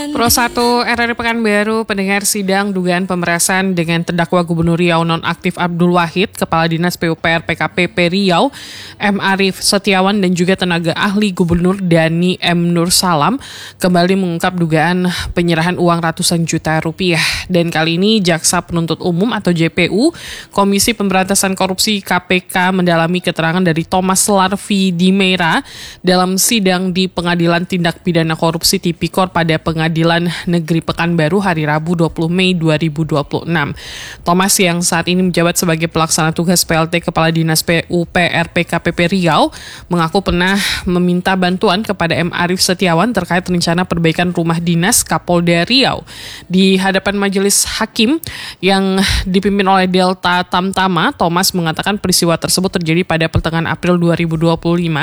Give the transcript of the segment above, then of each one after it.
Pro 1 RRI Pekanbaru, pendengar sidang dugaan pemerasan dengan terdakwa Gubernur Riau nonaktif Abdul Wahid, Kepala Dinas PUPR PKPP Riau, M. Arief Setiawan dan juga tenaga ahli Gubernur Dani M. Nur Salam kembali mengungkap dugaan penyerahan uang ratusan juta rupiah. Dan kali ini Jaksa Penuntut Umum atau JPU, Komisi Pemberantasan Korupsi KPK mendalami keterangan dari Thomas Larvi Dimera dalam sidang di Pengadilan Tindak Pidana Korupsi Tipikor pada Pengadilan Negeri Pekanbaru hari Rabu 20 Mei 2026. Thomas yang saat ini menjabat sebagai pelaksana tugas PLT Kepala Dinas PUPR PKPP Riau mengaku pernah meminta bantuan kepada M. Arief Setiawan terkait rencana perbaikan rumah dinas Kapolda Riau. Di hadapan majelis hakim yang dipimpin oleh Delta Tamtama, Thomas mengatakan peristiwa tersebut terjadi pada pertengahan April 2025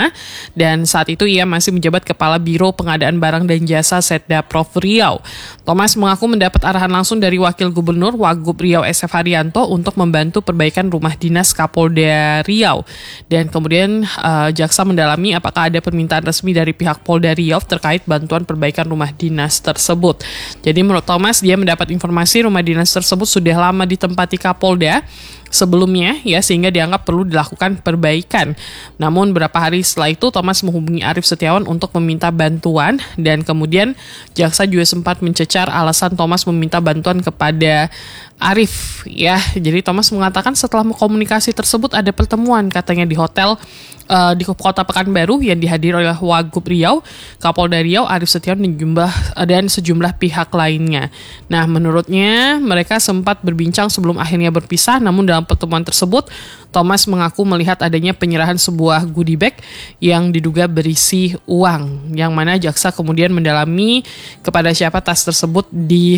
dan saat itu ia masih menjabat Kepala Biro Pengadaan Barang dan Jasa Setdaprov Riau. Thomas mengaku mendapat arahan langsung dari Wakil Gubernur Wagub Riau SF Haryanto untuk membantu perbaikan rumah dinas Kapolda Riau. Dan kemudian jaksa mendalami apakah ada permintaan resmi dari pihak Polda Riau terkait bantuan perbaikan rumah dinas tersebut. Jadi menurut Thomas, dia mendapat informasi rumah dinas tersebut sudah lama ditempati Kapolda sebelumnya ya, sehingga dianggap perlu dilakukan perbaikan. Namun beberapa hari setelah itu Thomas menghubungi Arief Setiawan untuk meminta bantuan dan kemudian jaksa juga sempat mencecar alasan Thomas meminta bantuan kepada Arief ya. Jadi Thomas mengatakan setelah komunikasi tersebut ada pertemuan katanya di hotel di kota Pekanbaru yang dihadiri oleh Wagub Riau, Kapolda Riau, Arief Setiawan dan sejumlah pihak lainnya. Nah, menurutnya mereka sempat berbincang sebelum akhirnya berpisah, namun dalam pertemuan tersebut Thomas mengaku melihat adanya penyerahan sebuah goodie bag yang diduga berisi uang, yang mana jaksa kemudian mendalami kepada siapa tas tersebut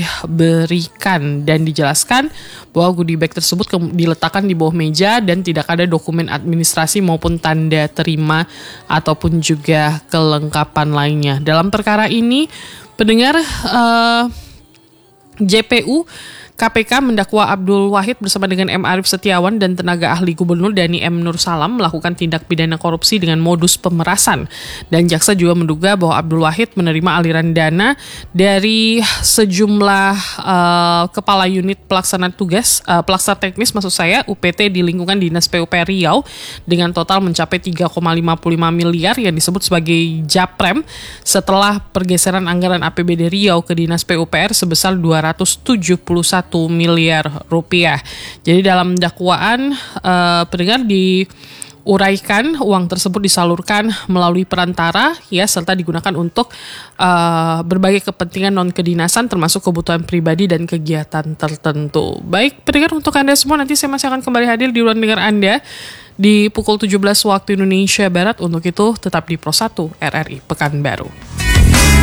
diberikan dan dijelaskan bahwa goodie bag tersebut diletakkan di bawah meja dan tidak ada dokumen administrasi maupun tanda terima ataupun juga kelengkapan lainnya. Dalam perkara ini, pendengar JPU KPK mendakwa Abdul Wahid bersama dengan M. Arief Setiawan dan tenaga ahli Gubernur Dani M. Nur Salam melakukan tindak pidana korupsi dengan modus pemerasan. Dan jaksa juga menduga bahwa Abdul Wahid menerima aliran dana dari sejumlah kepala unit pelaksana tugas, pelaksana teknis maksud saya, UPT di lingkungan Dinas PUPR Riau dengan total mencapai 3,55 miliar yang disebut sebagai Japrem setelah pergeseran anggaran APBD Riau ke Dinas PUPR sebesar 271 miliar rupiah. Jadi dalam dakwaan pendengar diuraikan uang tersebut disalurkan melalui perantara ya, serta digunakan untuk berbagai kepentingan non kedinasan termasuk kebutuhan pribadi dan kegiatan tertentu. Baik pendengar, untuk Anda semua nanti saya masih akan kembali hadir di ruang dengar Anda di pukul 17 waktu Indonesia Barat. Untuk itu tetap di Pro 1 RRI Pekanbaru.